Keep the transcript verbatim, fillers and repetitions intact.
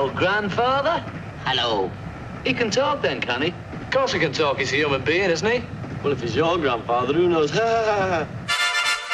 Hello, grandfather. Hello. He can talk then, can he? Of course he can talk. He's a human being, isn't he? Well, if he's your grandfather, who knows? Ha ha ha.